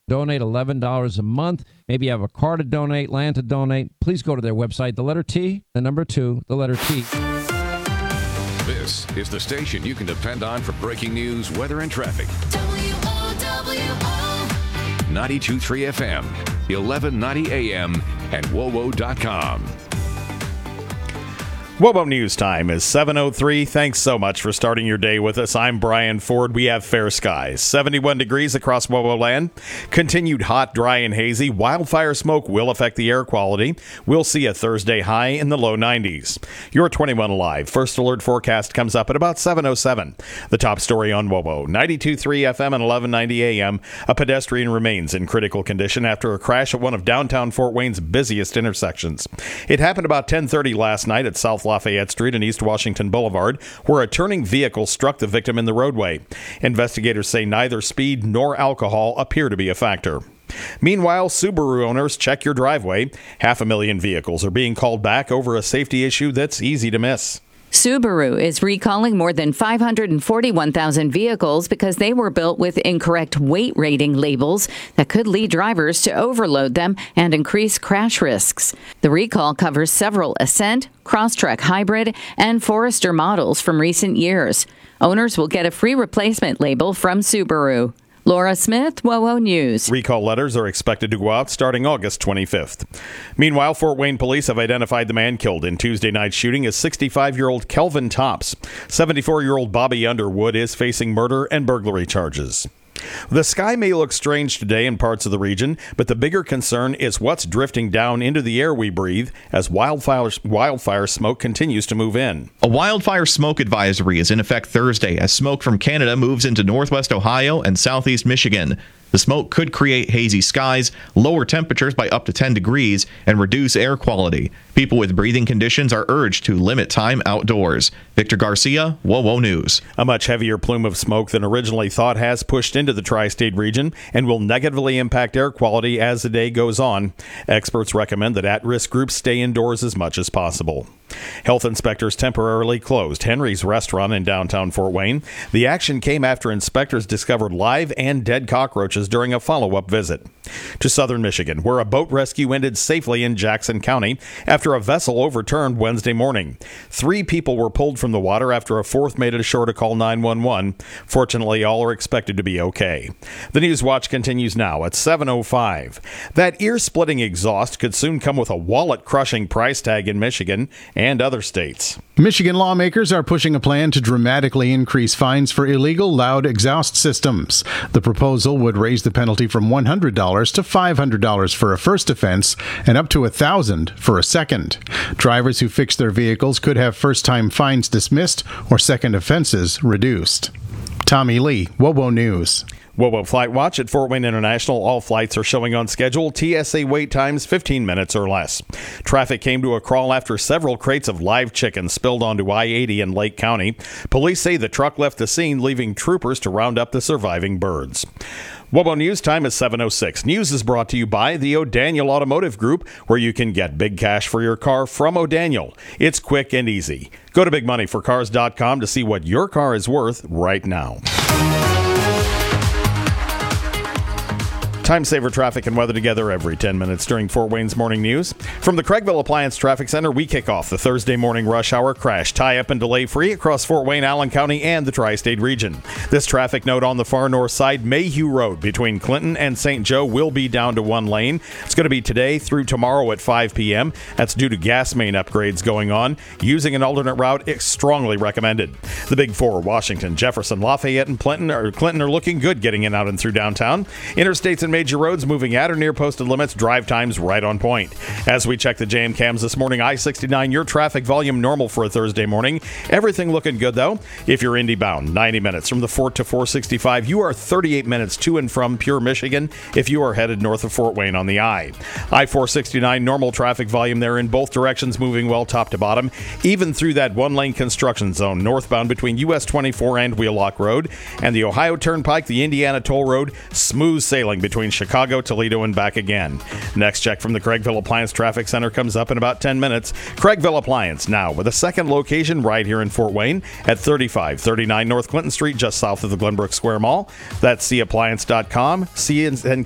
Donate $11 a month. Maybe you have a car to donate, land to donate. Please go to their website, the letter T, the number 2, the letter T. This is the station you can depend on for breaking news, weather, and traffic. WOWO 92.3 FM, 1190 AM, and WOWO.com. WOWO News Time is 7:03. Thanks so much for starting your day with us. I'm Brian Ford. We have fair skies. 71 degrees across WOWO land. Continued hot, dry, and hazy. Wildfire smoke will affect the air quality. We'll see a Thursday high in the low 90s. Your 21 Alive First Alert forecast comes up at about 7:07. The top story on WOWO. 92.3 FM and 1190 AM. A pedestrian remains in critical condition after a crash at one of downtown Fort Wayne's busiest intersections. It happened about 10:30 last night at South Lafayette Street and East Washington Boulevard, where a turning vehicle struck the victim in the roadway. Investigators say neither speed nor alcohol appear to be a factor. Meanwhile, Subaru owners, check your driveway. 500,000 vehicles are being called back over a safety issue that's easy to miss. Subaru is recalling more than 541,000 vehicles because they were built with incorrect weight rating labels that could lead drivers to overload them and increase crash risks. The recall covers several Ascent, Crosstrek Hybrid, and Forester models from recent years. Owners will get a free replacement label from Subaru. Laura Smith, WOWO News. Recall letters are expected to go out starting August 25th. Meanwhile, Fort Wayne police have identified the man killed in Tuesday night's shooting as 65-year-old Kelvin Tops. 74-year-old Bobby Underwood is facing murder and burglary charges. The sky may look strange today in parts of the region, but the bigger concern is what's drifting down into the air we breathe as wildfire smoke continues to move in. A wildfire smoke advisory is in effect Thursday as smoke from Canada moves into northwest Ohio and southeast Michigan. The smoke could create hazy skies, lower temperatures by up to 10 degrees, and reduce air quality. People with breathing conditions are urged to limit time outdoors. Victor Garcia, WOWO News. A much heavier plume of smoke than originally thought has pushed into the tri-state region and will negatively impact air quality as the day goes on. Experts recommend that at-risk groups stay indoors as much as possible. Health inspectors temporarily closed Henry's restaurant in downtown Fort Wayne. The action came after inspectors discovered live and dead cockroaches during a follow-up visit. To southern Michigan, where a boat rescue ended safely in Jackson County after a vessel overturned Wednesday morning. 3 people were pulled from the water after a fourth made it ashore to call 911. Fortunately, all are expected to be okay. The News Watch continues now at 7:05. That ear-splitting exhaust could soon come with a wallet-crushing price tag in Michigan and other states. Michigan lawmakers are pushing a plan to dramatically increase fines for illegal loud exhaust systems. The proposal would raise the penalty from $100 to $500 for a first offense and up to $1,000 for a second. Drivers who fix their vehicles could have first-time fines dismissed or second offenses reduced. Tommy Lee, WOWO News. WOWO Flight Watch at Fort Wayne International. All flights are showing on schedule. TSA wait times 15 minutes or less. Traffic came to a crawl after several crates of live chicken spilled onto I-80 in Lake County. Police say the truck left the scene, leaving troopers to round up the surviving birds. WOWO News Time is 7:06. News is brought to you by the O'Daniel Automotive Group, where you can get big cash for your car from O'Daniel. It's quick and easy. Go to BigMoneyForCars.com to see what your car is worth right now. Time saver traffic and weather together every 10 minutes during Fort Wayne's morning news. From the Craigville Appliance Traffic Center, we kick off the Thursday morning rush hour crash tie-up and delay-free across Fort Wayne, Allen County, and the tri-state region. This traffic note on the far north side, Mayhew Road between Clinton and St. Joe will be down to 1 lane. It's going to be today through tomorrow at 5 p.m. That's due to gas main upgrades going on. Using an alternate route is strongly recommended. The Big Four, Washington, Jefferson, Lafayette, and Clinton are looking good getting in out and through downtown. Interstates and major roads moving at or near posted limits, drive times right on point. As we check the jam cams this morning, I-69, your traffic volume normal for a Thursday morning. Everything looking good, though. If you're Indy bound, 90 minutes from the Fort to 465. You are 38 minutes to and from Pure, Michigan if you are headed north of Fort Wayne on the I-469, normal traffic volume there in both directions, moving well top to bottom, even through that one-lane construction zone northbound between US 24 and Wheelock Road, and the Ohio Turnpike, the Indiana Toll Road, smooth sailing between Chicago, Toledo, and back again. Next check from the Craigville Appliance Traffic Center comes up in about 10 minutes. Craigville Appliance now with a second location right here in Fort Wayne at 3539 North Clinton Street, just south of the Glenbrook Square Mall. That's cappliance.com.